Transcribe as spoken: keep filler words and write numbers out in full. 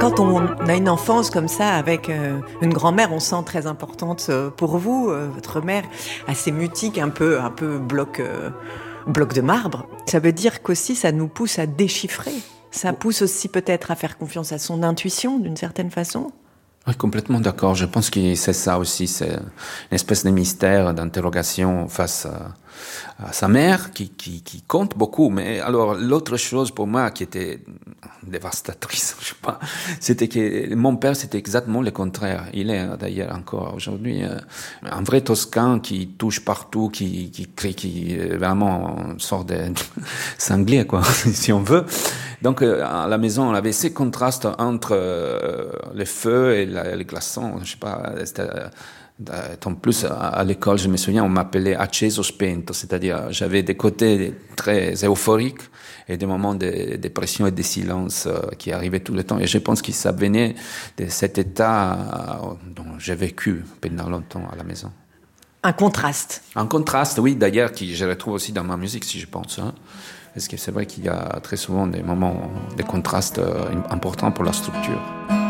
Quand on a une enfance comme ça avec euh, une grand-mère, on sent très importante euh, pour vous, euh, votre mère, assez mutique, un peu, un peu bloc, euh, bloc de marbre. Ça veut dire qu'aussi ça nous pousse à déchiffrer. Ça pousse aussi peut-être à faire confiance à son intuition d'une certaine façon. Oui, complètement d'accord. Je pense que c'est ça aussi, c'est une espèce de mystère, d'interrogation face à, à sa mère qui, qui, qui compte beaucoup. Mais alors, l'autre chose pour moi qui était dévastatrice, je sais pas, c'était que mon père, c'était exactement le contraire. Il est d'ailleurs encore aujourd'hui euh, un vrai Toscan qui touche partout, qui, qui crie, qui est vraiment sort de sanglier, quoi, si on veut. Donc, euh, à la maison, on avait ces contrastes entre euh, le feu et la, les glaçons. Je sais pas, c'était, euh, en plus, à, à l'école, je me souviens, on m'appelait acceso spento, c'est-à-dire j'avais des côtés très euphoriques et des moments de dépression et de silence euh, qui arrivaient tout le temps. Et je pense que ça venait de cet état euh, dont j'ai vécu pendant longtemps à la maison. Un contraste. Un contraste, oui, d'ailleurs, qui je retrouve aussi dans ma musique, si je pense, hein. Parce que c'est vrai qu'il y a très souvent des moments de contraste importants pour la structure.